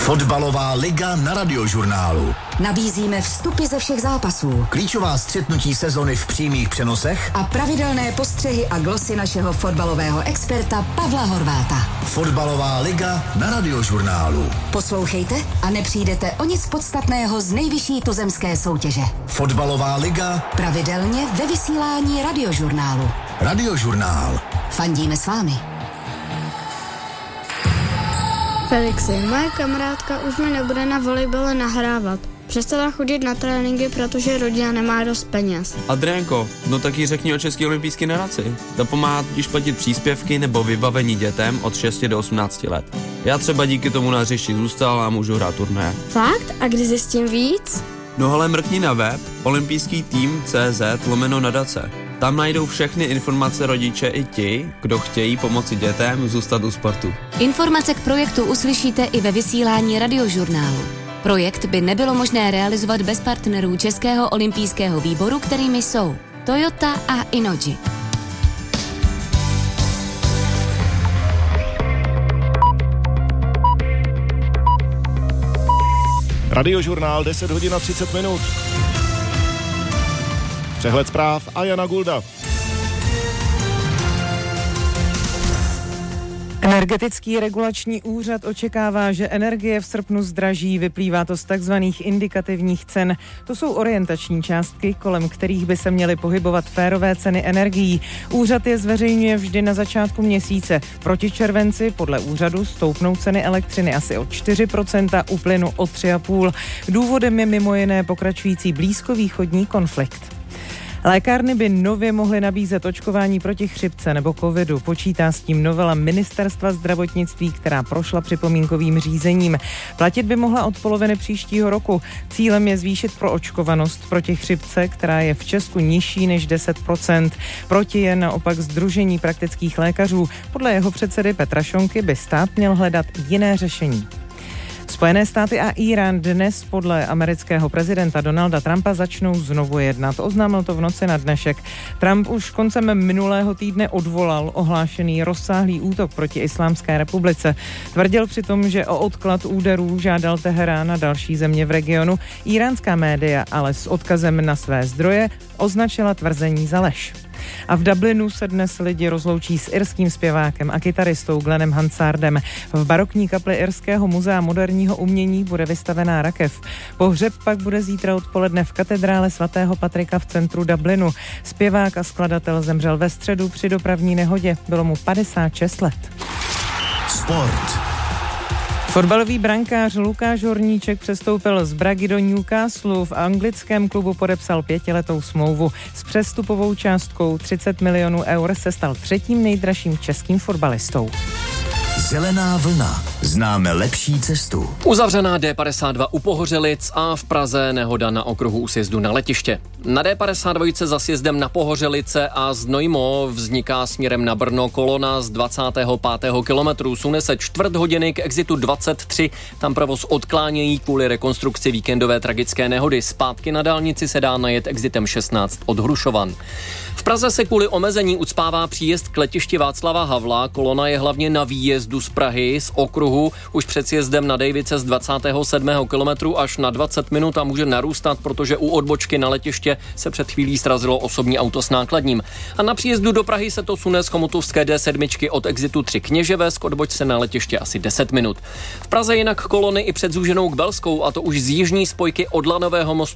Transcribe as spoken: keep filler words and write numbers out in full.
Fotbalová liga na Radiožurnálu. Nabízíme vstupy ze všech zápasů, Klíčová střetnutí sezony v přímých přenosech a pravidelné postřehy a glosy našeho fotbalového experta Pavla Horváta. Fotbalová liga na Radiožurnálu. Poslouchejte a nepřijdete o nic podstatného z nejvyšší tuzemské soutěže. Fotbalová liga pravidelně ve vysílání Radiožurnálu. Radiožurnál. Fandíme s vámi. Felixi, moje kamarádka už mi nebude na volejbale nahrávat. Přestala chodit na tréninky, protože rodina nemá dost peněz. Adriánko, no tak jí řekni o České olympijské nadaci. Ta pomáhá totiž platit příspěvky nebo vybavení dětem od šesti do osmnácti let. Já třeba díky tomu na hřišti zůstal a můžu hrát turné. Fakt? A kdy zjistím víc? No hele, mrkni na web olympijský tým tečka cé zet lomeno nadace. Tam najdou všechny informace rodiče i ti, kdo chtějí pomoci dětem zůstat u sportu. Informace k projektu uslyšíte i ve vysílání Radiožurnálu. Projekt by nebylo možné realizovat bez partnerů Českého olympijského výboru, kterými jsou Toyota a Inoji. Radiožurnál deset hodin a třicet minut. Přehled zpráv a Jana Gulda. Energetický regulační úřad očekává, že energie v srpnu zdraží, vyplývá to z takzvaných indikativních cen. To jsou orientační částky, kolem kterých by se měly pohybovat férové ceny energií. Úřad je zveřejňuje vždy na začátku měsíce. Proti červenci podle úřadu stoupnou ceny elektřiny asi o čtyři procenta, u plynu o tři celá pět. Důvodem je mimo jiné pokračující blízkovýchodní konflikt. Lékárny by nově mohly nabízet očkování proti chřipce nebo covidu. Počítá s tím novela Ministerstva zdravotnictví, která prošla připomínkovým řízením. Platit by mohla od poloviny příštího roku. Cílem je zvýšit proočkovanost proti chřipce, která je v Česku nižší než deset procent. Proti je naopak Sdružení praktických lékařů. Podle jeho předsedy Petra Šonky by stát měl hledat jiné řešení. Spojené státy a Irán dnes podle amerického prezidenta Donalda Trumpa začnou znovu jednat. Oznámil to v noci na dnešek. Trump už koncem minulého týdne odvolal ohlášený rozsáhlý útok proti Islámské republice. Tvrdil přitom, že o odklad úderů žádal Teherán a další země v regionu. Íránská média ale s odkazem na své zdroje označila tvrzení za lež. A v Dublinu se dnes lidi rozloučí s irským zpěvákem a kytaristou Glennem Hansardem. V barokní kapli Irského muzea moderního umění bude vystavená rakev. Pohřeb pak bude zítra odpoledne v katedrále svatého Patrika v centru Dublinu. Zpěvák a skladatel zemřel ve středu při dopravní nehodě. Bylo mu padesát šest let. Sport. Fotbalový brankář Lukáš Horníček přestoupil z Bragy do Newcastle. V anglickém klubu podepsal pětiletou smlouvu. S přestupovou částkou třicet milionů eur se stal třetím nejdražším českým fotbalistou. Zelená vlna. Známe lepší cestu. Uzavřená D padesát dva u Pohořelic a v Praze nehoda na okruhu u sjezdu na letiště. Na D padesát dva za sjezdem na Pohořelice a Znojmo vzniká směrem na Brno kolona z dvacátého pátého kilometru. Sune se čtvrt hodiny k exitu dvacet tři. Tam provoz odklánějí kvůli rekonstrukci víkendové tragické nehody. Zpátky na dálnici se dá najet exitem šestnáct od Hrušovan. V Praze se kvůli omezení ucpává příjezd k letišti Václava Havla. Kolona je hlavně na výjezdu z Prahy, z okruhu, už před sjezdem na Dejvice z dvacátého sedmého kilometru až na dvacet minut a může narůstat, protože u odbočky na letiště se před chvílí srazilo osobní auto s nákladním. A na příjezdu do Prahy se to sune z chomutovské D sedm od exitu tři Kněževes k odbočce na letiště asi deset minut. V Praze jinak kolony i před Zúženou k Belskou, a to už z jižní spojky od Lanového mostu